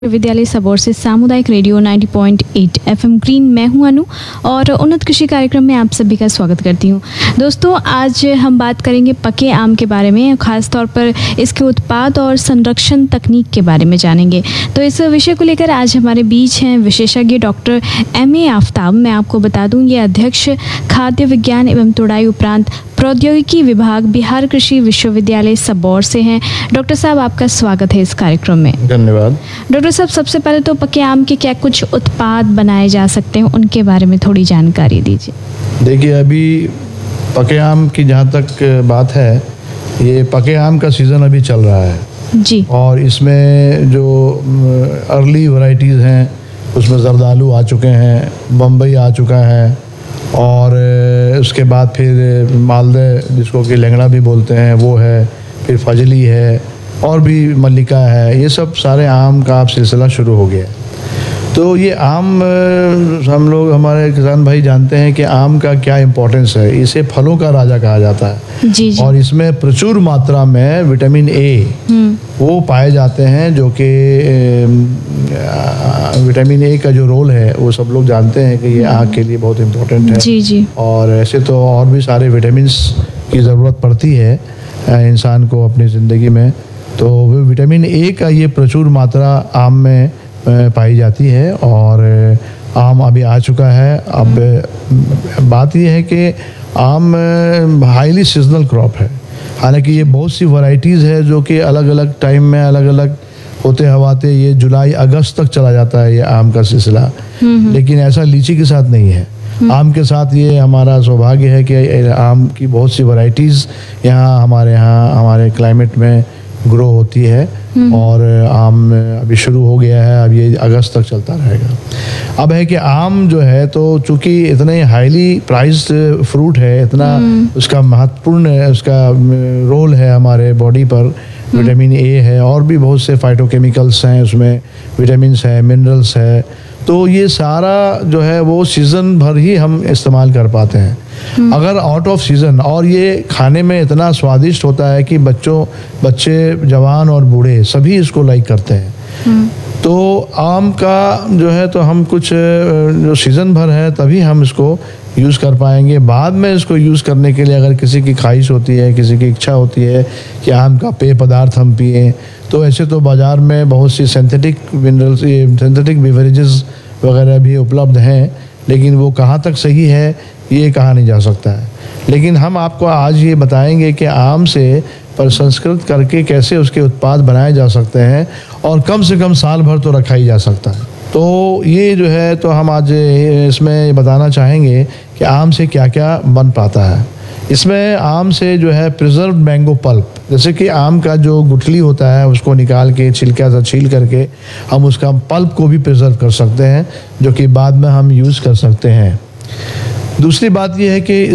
विद्यालय सबौर से सामुदायिक रेडियो 90.8 FM ग्रीन। मैं हूं अनु और उन्नत कृषि कार्यक्रम में आप सभी का स्वागत करती हूं। दोस्तों, आज हम बात करेंगे पके आम के बारे में, खास तौर पर इसके उत्पाद और संरक्षण तकनीक के बारे में जानेंगे। तो इस विषय को लेकर आज हमारे बीच हैं विशेषज्ञ डॉक्टर M.A. आफ्ताब। मैं आपको बता दूं, ये अध्यक्ष खाद्य विज्ञान एवं तुड़ाई उपरांत प्रौद्योगिकी विभाग, बिहार कृषि विश्वविद्यालय सबौर से हैं। डॉक्टर साहब, आपका स्वागत है इस कार्यक्रम में। धन्यवाद। डॉक्टर साहब, सबसे पहले तो पके आम के क्या कुछ उत्पाद बनाए जा सकते हैं, उनके बारे में थोड़ी जानकारी दीजिए। देखिए, अभी पके आम की जहाँ तक बात है, ये पके आम का सीज़न अभी चल रहा है जी। और इसमें जो अर्ली वैरायटीज़ हैं उसमें जरदालू आ चुके हैं, बम्बई आ चुका है और उसके बाद फिर मालदह, जिसको कि लंगड़ा भी बोलते हैं, वो है, फिर फजली है और भी मल्लिका है। ये सब सारे आम का अब सिलसिला शुरू हो गया है। तो ये आम हम लोग, हमारे किसान भाई जानते हैं कि आम का क्या इम्पोर्टेंस है। इसे फलों का राजा कहा जाता है जी। और इसमें प्रचुर मात्रा में विटामिन ए वो पाए जाते हैं, जो कि विटामिन ए का जो रोल है वो सब लोग जानते हैं कि ये आँख के लिए बहुत इम्पोर्टेंट है। जी। और ऐसे तो और भी सारे विटामिन्स की ज़रूरत पड़ती है इंसान को अपनी ज़िंदगी में। तो विटामिन ए का ये प्रचुर मात्रा आम में पाई जाती है और आम अभी आ चुका है। अब बात ये है कि आम हाईली सीजनल क्रॉप है। हालांकि ये बहुत सी वैरायटीज़ है जो कि अलग अलग टाइम में अलग अलग होते हवाते ये जुलाई अगस्त तक चला जाता है ये आम का सिलसिला। लेकिन ऐसा लीची के साथ नहीं है। आम के साथ ये हमारा सौभाग्य है कि आम की बहुत सी वैरायटीज़ यहाँ हमारे क्लाइमेट में ग्रो होती है और आम अभी शुरू हो गया है। अब ये अगस्त तक चलता रहेगा। अब है कि आम जो है, तो चूँकि इतने हाईली प्राइस्ड फ्रूट है, इतना उसका महत्वपूर्ण उसका रोल है हमारे बॉडी पर। विटामिन ए है और भी बहुत से फाइटोकेमिकल्स हैं उसमें, विटामिन्स है, मिनरल्स है। तो ये सारा जो है वो सीज़न भर ही हम इस्तेमाल कर पाते हैं। अगर आउट ऑफ सीज़न, और ये खाने में इतना स्वादिष्ट होता है कि बच्चे, जवान और बूढ़े सभी इसको लाइक करते हैं। तो आम का जो है, तो हम कुछ जो सीज़न भर है तभी हम इसको यूज़ कर पाएंगे। बाद में इसको यूज़ करने के लिए अगर किसी की ख्वाहिश होती है, किसी की इच्छा होती है कि आम का पेय पदार्थ हम पिएँ, तो ऐसे तो बाज़ार में बहुत सी सिंथेटिक मिनरल्स, सिंथेटिक बेवरेजेस वगैरह भी उपलब्ध हैं, लेकिन वो कहाँ तक सही है ये कहा नहीं जा सकता है। लेकिन हम आपको आज ये बताएंगे कि आम से प्रसंस्कृत करके कैसे उसके उत्पाद बनाए जा सकते हैं और कम से कम साल भर तो रखा ही जा सकता है। तो ये जो है, तो हम आज इसमें बताना चाहेंगे कि आम से क्या क्या बन पाता है। इसमें आम से जो है प्रिजर्व मैंगो पल्प, जैसे कि आम का जो गुठली होता है उसको निकाल के छिलका से छील करके हम उसका पल्प को भी प्रिजर्व कर सकते हैं, जो कि बाद में हम यूज़ कर सकते हैं। दूसरी बात यह है कि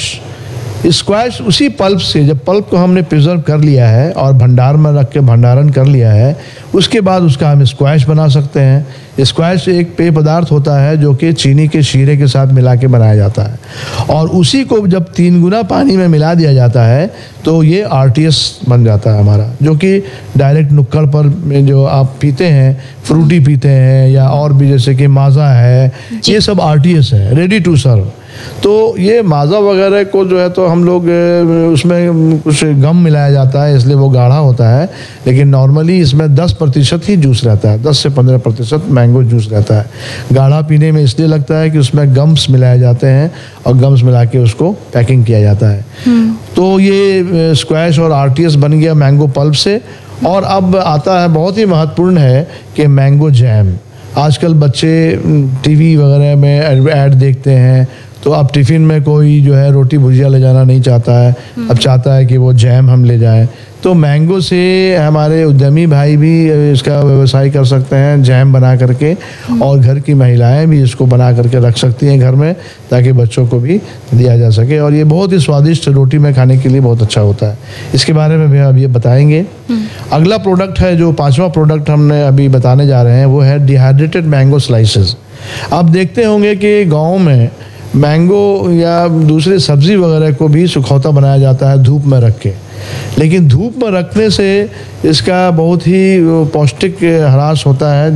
स्क्वैश उसी पल्प से, जब पल्प को हमने प्रिजर्व कर लिया है और भंडार में रख के भंडारण कर लिया है, उसके बाद उसका हम स्क्वैश बना सकते हैं। स्क्वैश एक पेय पदार्थ होता है जो कि चीनी के शीरे के साथ मिला के बनाया जाता है और उसी को जब 3 गुना पानी में मिला दिया जाता है तो ये RTS बन जाता है हमारा, जो कि डायरेक्ट नुक्कड़ पर जो आप पीते हैं, फ्रूटी पीते हैं या और भी, जैसे कि माज़ा है, ये सब RTS है, रेडी टू सर्व। तो ये माज़ा वगैरह को जो है, तो हम लोग उसमें कुछ गम मिलाया जाता है, इसलिए वो गाढ़ा होता है। लेकिन नॉर्मली इसमें 10% ही जूस रहता है, 10 से 15% मैंगो जूस रहता है। गाढ़ा पीने में इसलिए लगता है कि उसमें गम्स मिलाए जाते हैं और गम्स मिला के उसको पैकिंग किया जाता है। तो ये स्क्वैश और RTS बन गया मैंगो पल्प से। और अब आता है, बहुत ही महत्वपूर्ण है कि मैंगो जैम। आजकल बच्चे TV वगैरह में ऐड देखते हैं, तो अब टिफ़िन में कोई जो है रोटी भुजिया ले जाना नहीं चाहता है, अब चाहता है कि वो जैम हम ले जाएं। तो मैंगो से हमारे उद्यमी भाई भी इसका व्यवसाय कर सकते हैं, जैम बना करके, और घर की महिलाएं भी इसको बना करके रख सकती हैं घर में, ताकि बच्चों को भी दिया जा सके। और ये बहुत ही स्वादिष्ट रोटी में खाने के लिए बहुत अच्छा होता है। इसके बारे में भी अब ये बताएंगे। अगला प्रोडक्ट है, जो 5वां प्रोडक्ट हमने अभी बताने जा रहे हैं, वो है डिहाइड्रेटेड मैंगो स्लाइसेस। आप देखते होंगे कि गाँव में मैंगो या दूसरे सब्जी वगैरह को भी सुखौता बनाया जाता है धूप में रख के। लेकिन धूप में रखने से इसका बहुत ही पौष्टिक ह्रास होता है।